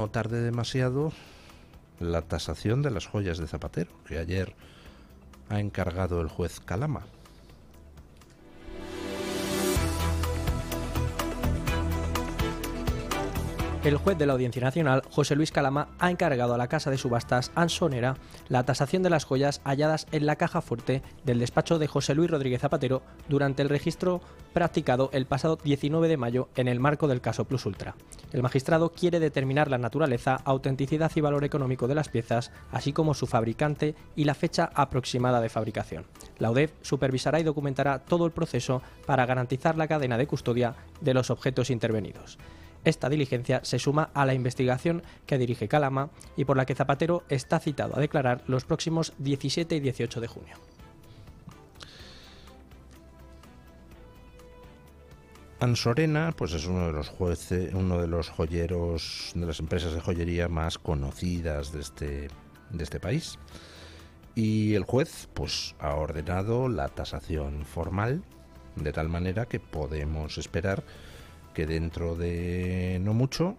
no tarde demasiado la tasación de las joyas de Zapatero, que ayer ha encargado el juez Calama. El juez de la Audiencia Nacional, José Luis Calama, ha encargado a la casa de subastas Ansonera la tasación de las joyas halladas en la caja fuerte del despacho de José Luis Rodríguez Zapatero durante el registro practicado el pasado 19 de mayo en el marco del caso Plus Ultra. El magistrado quiere determinar la naturaleza, autenticidad y valor económico de las piezas, así como su fabricante y la fecha aproximada de fabricación. La UDEF supervisará y documentará todo el proceso para garantizar la cadena de custodia de los objetos intervenidos. Esta diligencia se suma a la investigación que dirige Calama y por la que Zapatero está citado a declarar los próximos 17 y 18 de junio. Ansorena, pues es uno de los joyeros, de las empresas de joyería más conocidas de este país. Y el juez, pues, ha ordenado la tasación formal, de tal manera que podemos esperar que dentro de no mucho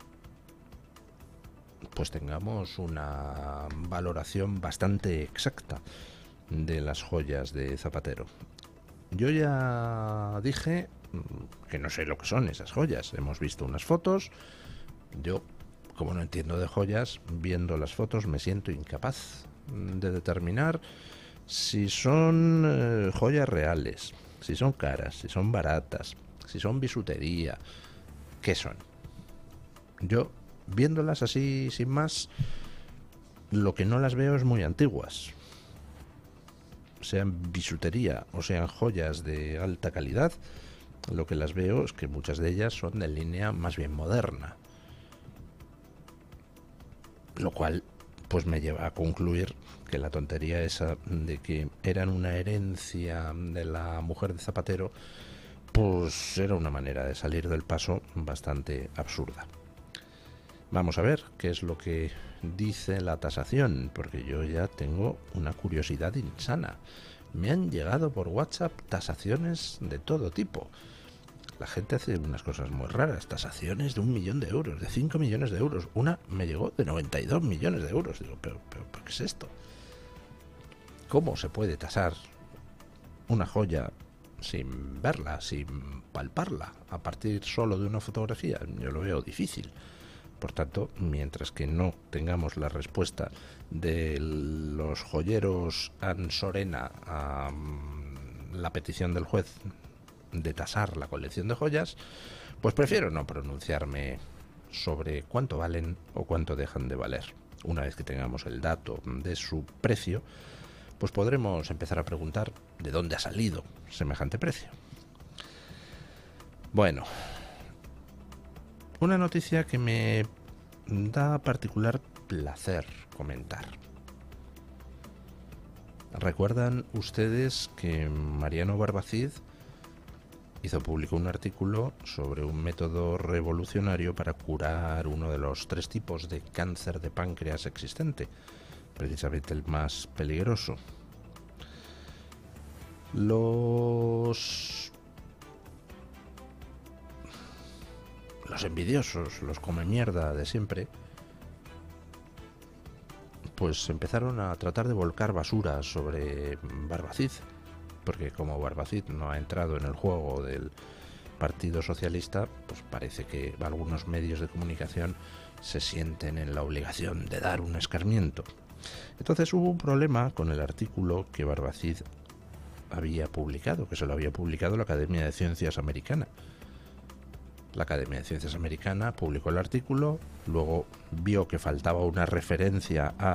pues tengamos una valoración bastante exacta de las joyas de Zapatero. Yo ya dije que no sé lo que son esas joyas. Hemos visto unas fotos. Yo, como no entiendo de joyas, viendo las fotos me siento incapaz de determinar si son joyas reales, si son caras, si son baratas, si son bisutería. ¿Qué son? Yo, viéndolas así sin más, lo que no las veo es muy antiguas. Sean bisutería o sean joyas de alta calidad, lo que las veo es que muchas de ellas son de línea más bien moderna. Lo cual pues me lleva a concluir que la tontería esa de que eran una herencia de la mujer de Zapatero pues era una manera de salir del paso bastante absurda. Vamos a ver qué es lo que dice la tasación, porque yo ya tengo una curiosidad insana. Me han llegado por WhatsApp tasaciones de todo tipo. La gente hace unas cosas muy raras, tasaciones de 1 millón de euros, de 5 millones de euros. Una me llegó de 92 millones de euros. Digo, pero ¿qué es esto? ¿Cómo se puede tasar una joya sin verla, sin palparla, a partir solo de una fotografía? Yo lo veo difícil. Por tanto, mientras que no tengamos la respuesta de los joyeros Ansorena a la petición del juez de tasar la colección de joyas, pues prefiero no pronunciarme sobre cuánto valen o cuánto dejan de valer. Una vez que tengamos el dato de su precio, pues podremos empezar a preguntar de dónde ha salido semejante precio. Bueno, una noticia que me da particular placer comentar. ¿Recuerdan ustedes que Mariano Barbacid publicó un artículo sobre un método revolucionario para curar uno de los 3 tipos de cáncer de páncreas existente? Precisamente el más peligroso. Los envidiosos, los come mierda de siempre, pues empezaron a tratar de volcar basura sobre Barbacid, porque como Barbacid no ha entrado en el juego del Partido Socialista, pues parece que algunos medios de comunicación se sienten en la obligación de dar un escarmiento. Entonces hubo un problema con el artículo que Barbacid había publicado, que se lo había publicado la Academia de Ciencias Americana. La Academia de Ciencias Americana publicó el artículo, luego vio que faltaba una referencia a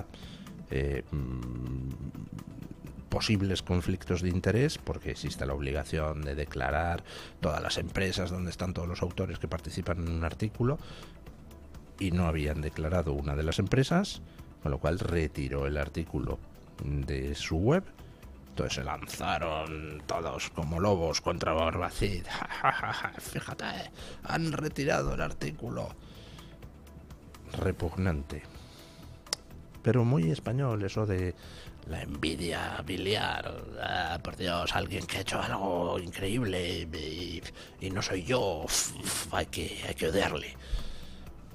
posibles conflictos de interés, porque existe la obligación de declarar todas las empresas donde están todos los autores que participan en un artículo, y no habían declarado una de las empresas, con lo cual retiró el artículo de su web. Entonces se lanzaron todos como lobos contra Barbacid. Fíjate, han retirado el artículo. Repugnante. Pero muy español eso de la envidia biliar. Por Dios, alguien que ha hecho algo increíble y no soy yo. Hay que odiarle.